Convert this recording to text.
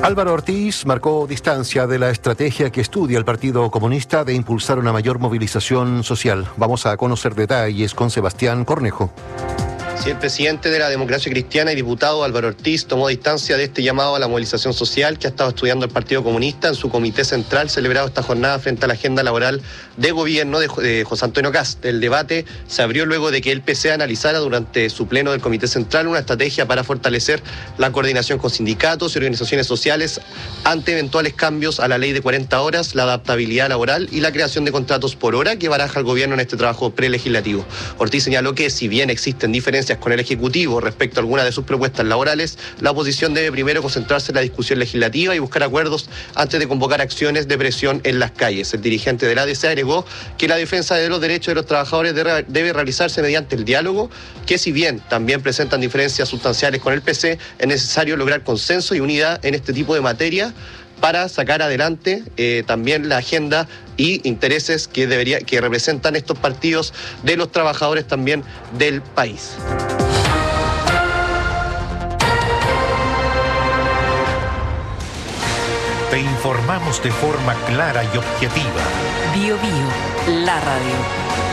Álvaro Ortiz marcó distancia de la estrategia que estudia el Partido Comunista de impulsar una mayor movilización social. Vamos a conocer detalles con Sebastián Cornejo. Sí, el presidente de la Democracia Cristiana y diputado Álvaro Ortiz tomó distancia de este llamado a la movilización social que ha estado estudiando el Partido Comunista en su comité central celebrado esta jornada frente a la agenda laboral de gobierno de José Antonio Kast. El debate se abrió luego de que el PC analizara durante su pleno del comité central una estrategia para fortalecer la coordinación con sindicatos y organizaciones sociales ante eventuales cambios a la ley de 40 horas, la adaptabilidad laboral y la creación de contratos por hora que baraja el gobierno en este trabajo prelegislativo. Ortiz señaló que si bien existen diferencias con el Ejecutivo respecto a algunas de sus propuestas laborales, la oposición debe primero concentrarse en la discusión legislativa y buscar acuerdos antes de convocar acciones de presión en las calles. El dirigente del ADC agregó que la defensa de los derechos de los trabajadores debe realizarse mediante el diálogo, que si bien también presentan diferencias sustanciales con el PC, es necesario lograr consenso y unidad en este tipo de materia para sacar adelante también la agenda y intereses que representan estos partidos de los trabajadores también del país. Te informamos de forma clara y objetiva. Bio Bio, la radio.